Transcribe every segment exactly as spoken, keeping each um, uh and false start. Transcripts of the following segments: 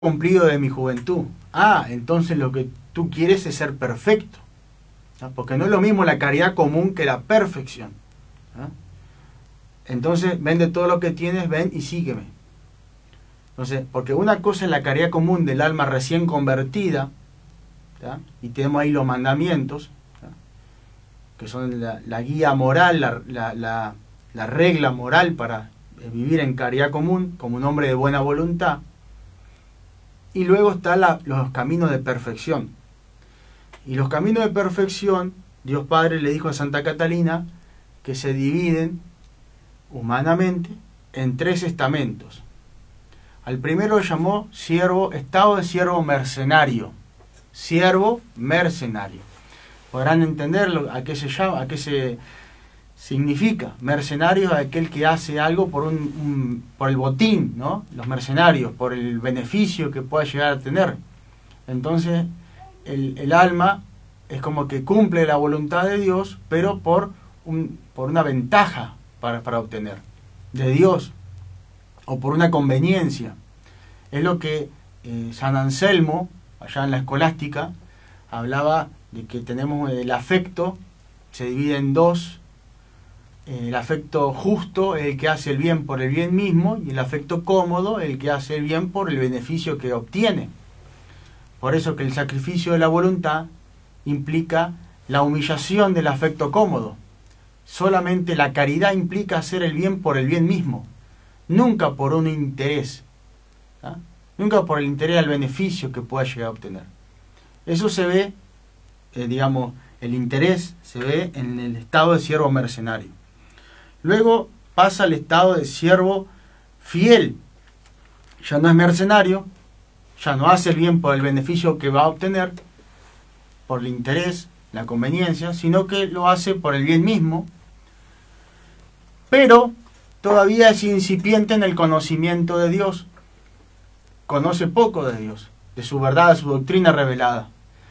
cumplido de mi juventud. Ah, entonces lo que tú quieres es ser perfecto. ¿Ah? Porque no es lo mismo la caridad común que la perfección. ¿Ah? Entonces, vende todo lo que tienes, ven y sígueme. Entonces, porque una cosa es la caridad común del alma recién convertida, ¿tá? Y tenemos ahí los mandamientos, ¿tá? Que son la, la guía moral, la, la, la, la regla moral para vivir en caridad común como un hombre de buena voluntad. Y luego están los caminos de perfección. Y los caminos de perfección, Dios Padre le dijo a Santa Catalina que se dividen humanamente en tres estamentos. Al primero lo llamó siervo, estado de siervo mercenario. Siervo mercenario. Podrán entenderlo, a qué se llama, a qué se significa. Mercenario es aquel que hace algo por un, un por el botín, ¿no? Los mercenarios, por el beneficio que pueda llegar a tener. Entonces, el, el alma es como que cumple la voluntad de Dios, pero por un, por una ventaja para, para obtener de Dios, o por una conveniencia. Es lo que eh, San Anselmo, allá en la escolástica, hablaba de que tenemos el afecto, se divide en dos. El afecto justo es el que hace el bien por el bien mismo, y el afecto cómodo es el que hace el bien por el beneficio que obtiene. Por eso que el sacrificio de la voluntad implica la humillación del afecto cómodo. Solamente la caridad implica hacer el bien por el bien mismo, nunca por un interés, ¿ah? Nunca por el interés al beneficio que pueda llegar a obtener. Eso se ve, eh, digamos, el interés se ve en el estado de siervo mercenario. Luego pasa al estado de siervo fiel. Ya no es mercenario, ya no hace el bien por el beneficio que va a obtener, por el interés, la conveniencia, sino que lo hace por el bien mismo, pero todavía es incipiente en el conocimiento de Dios. Conoce poco de Dios, de su verdad, de su doctrina revelada.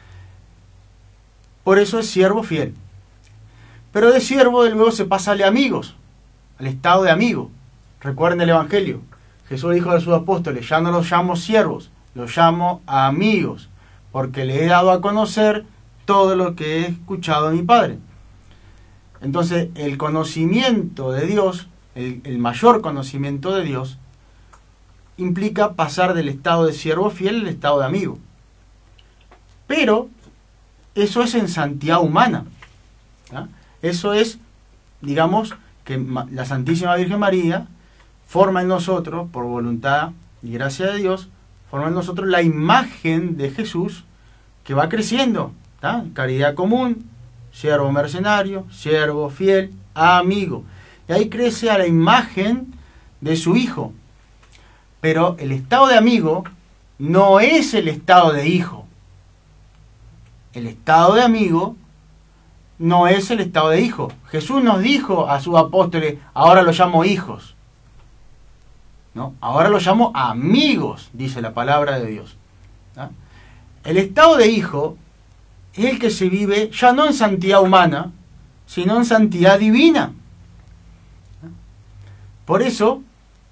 Por eso es siervo fiel. Pero de siervo luego se pasa a amigos, al estado de amigo. Recuerden el Evangelio. Jesús dijo a sus apóstoles, ya no los llamo siervos, los llamo amigos, porque le he dado a conocer todo lo que he escuchado de mi Padre. Entonces, el conocimiento de Dios, el, el mayor conocimiento de Dios, implica pasar del estado de siervo fiel al estado de amigo. Pero eso es en santidad humana. ¿Ah? Eso es, digamos, que la Santísima Virgen María forma en nosotros, por voluntad y gracia de Dios, forma en nosotros la imagen de Jesús que va creciendo. ¿Tá? Caridad común, siervo mercenario, siervo fiel, amigo. Y ahí crece a la imagen de su Hijo. Pero el estado de amigo no es el estado de hijo. El estado de amigo no es el estado de hijo. Jesús nos dijo a sus apóstoles, ahora los llamo hijos. ¿No? Ahora los llamo amigos, dice la palabra de Dios. ¿Ah? El estado de hijo es el que se vive ya no en santidad humana, sino en santidad divina. Por eso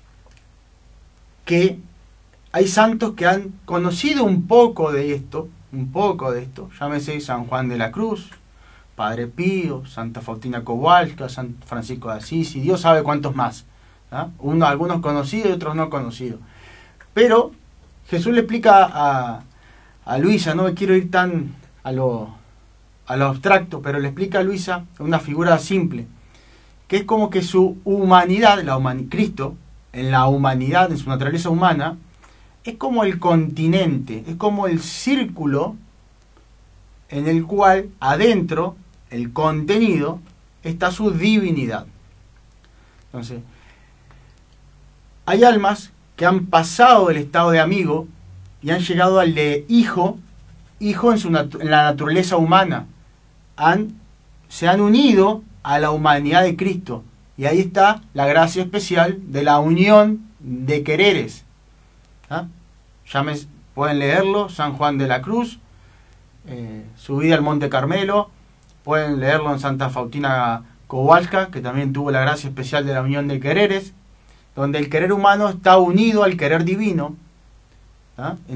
que hay santos que han conocido un poco de esto, un poco de esto, llámese San Juan de la Cruz, Padre Pío, Santa Faustina Kowalska, San Francisco de Asís, y Dios sabe cuántos más. ¿Ah? Uno, algunos conocidos y otros no conocidos. Pero Jesús le explica a, a Luisa, no me quiero ir tan a lo, a lo abstracto, pero le explica a Luisa una figura simple, que es como que su humanidad, la human, Cristo, en la humanidad, en su naturaleza humana, es como el continente, es como el círculo en el cual adentro, el contenido, está su divinidad. Entonces, hay almas que han pasado del estado de amigo y han llegado al de hijo, hijo en, su natu- en la naturaleza humana. Han, se han unido a la humanidad de Cristo. Y ahí está la gracia especial de la unión de quereres. ¿Ah? Ya me, pueden leerlo, San Juan de la Cruz, eh, su vida al Monte Carmelo. Pueden leerlo en Santa Faustina Kowalska, que también tuvo la gracia especial de la unión de quereres, donde el querer humano está unido al querer divino. ¿ah?